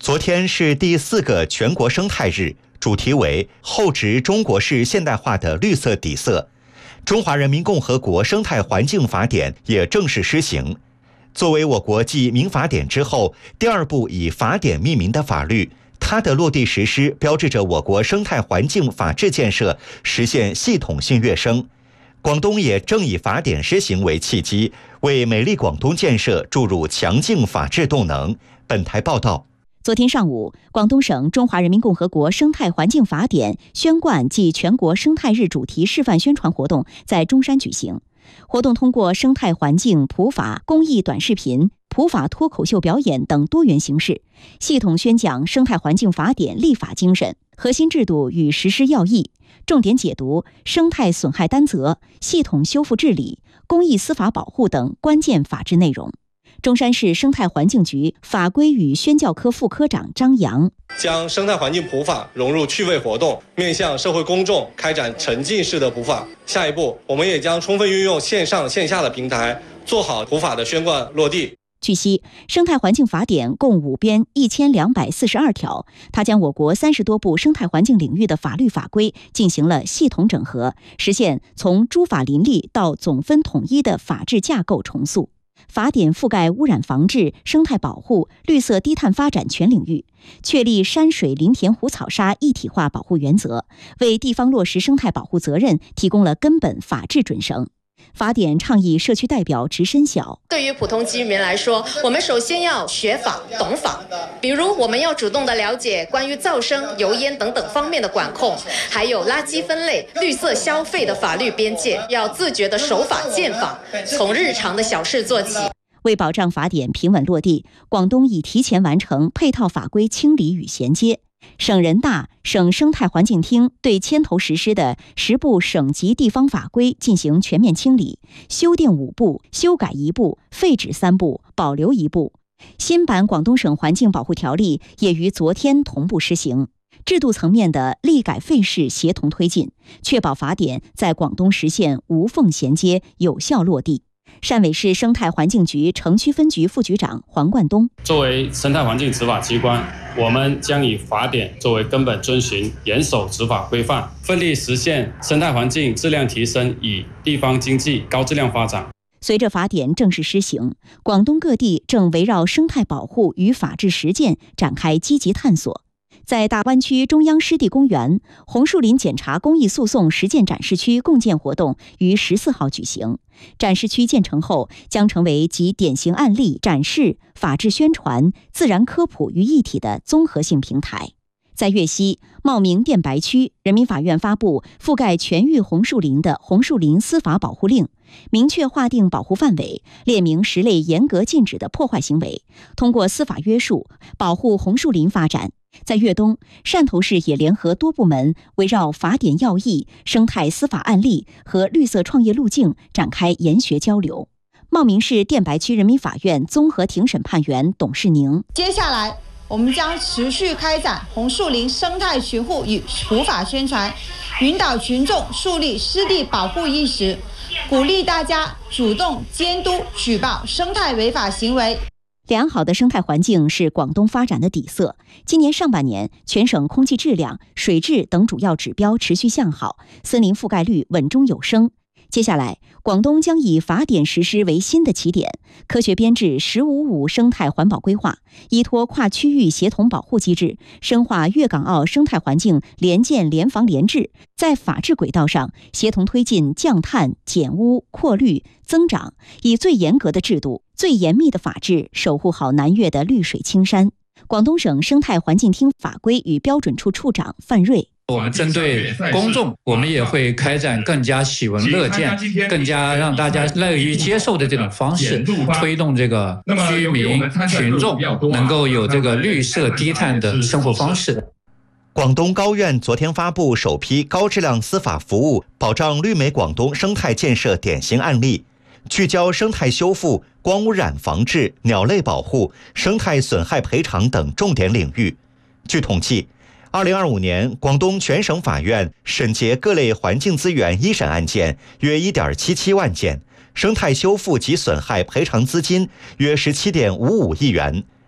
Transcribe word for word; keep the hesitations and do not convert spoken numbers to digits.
昨天是第四个全国生态日，主题为厚植中国式现代化的绿色底色。中华人民共和国生态环境法典也正式施行。作为我国继民法典之后第二部以法典命名的法律，它的落地实施标志着我国生态环境法治建设实现系统性跃升。广东也正以法典施行为契机，为美丽广东建设注入强劲法治动能。本台报道。 昨天上午，广东省中华人民共和国生态环境法典宣贯暨全国生态日主题示范宣传活动在中山举行。活动通过生态环境普法公益短视频、普法脱口秀表演等多元形式，系统宣讲生态环境法典立法精神、核心制度与实施要义，重点解读生态损害担责、系统修复治理、公益司法保护等关键法治内容。中山市生态环境局法规与宣教科副科长张扬将生态环境普法融入趣味活动，面向社会公众开展沉浸式的普法。下一步，我们也将充分运用线上线下的平台，做好普法的宣贯落地。 据悉，生态环境法典共五编一千两百四十二条，它将我国三十多部生态环境领域的法律法规进行了系统整合，实现从诸法林立到总分统一的法治架构重塑。法典覆盖污染防治、生态保护、绿色低碳发展全领域，确立山水林田湖草沙一体化保护原则，为地方落实生态保护责任提供了根本法治准绳。法典倡议社区代表执身小。 对于普通居民来说，我们首先要学法懂法，比如我们要主动的了解关于噪声、油烟等等方面的管控，还有垃圾分类、绿色消费的法律边界，要自觉的守法建法，从日常的小事做起。 为保障法典平稳落地，广东已提前完成配套法规清理与衔接。省人大、省生态环境厅对牵头实施的十部省级地方法规进行全面清理，修订五部，修改一部，废止三部，保留一部。新版广东省环境保护条例也于昨天同步施行。制度层面的立改废事协同推进，确保法典在广东实现无缝衔接、有效落地。汕尾市生态环境局城区分局副局长黄冠东： 作为生态环境执法机关，我们将以法典作为根本遵循，严守执法规范，奋力实现生态环境质量提升与地方经济高质量发展。 随着法典正式施行，广东各地正围绕生态保护与法治实践展开积极探索。在大湾区中央湿地公园，红树林检察公益诉讼实践展示区共建活动于十四号举行。展示区建成后，将成为集典型案例展示、法治宣传、自然科普于一体的综合性平台。在粤西茂名电白区，人民法院发布覆盖全域红树林的红树林司法保护令，明确划定保护范围，列明十类严格禁止的破坏行为，通过司法约束保护红树林发展。在粤东，汕头市也联合多部门，围绕法典要义、生态司法案例和绿色创业路径展开研学交流。茂名市电白区人民法院综合庭审判员董世宁： 接下来我们将持续开展红树林生态巡护与普法宣传，引导群众树立湿地保护意识，鼓励大家主动监督举报生态违法行为。 良好的生态环境是广东发展的底色。今年上半年，全省空气质量、水质等主要指标持续向好，森林覆盖率稳中有升。接下来，广东将以法典实施为新的起点，科学编制“十五五”生态环保规划，依托跨区域协同保护机制，深化粤港澳生态环境联建联防联治，在法治轨道上协同推进降碳、减污、扩绿、增长，以最严格的制度、最严密的法治守护好南粤的绿水青山。广东省生态环境厅法规与标准处处长范瑞： 我们针对公众，我们也会开展更加喜闻乐见、更加让大家乐于接受的这种方式，推动这个居民群众能够有这个绿色低碳的生活方式。 广东高院昨天发布首批高质量司法服务保障绿美广东生态建设典型案例，聚焦生态修复、光污染防治、鸟类保护、生态损害赔偿等重点领域。据统计，二零二五年，广东全省法院审结各类环境资源一审案件约 一点七七万件，生态修复及损害赔偿资金约 十七点五五亿元。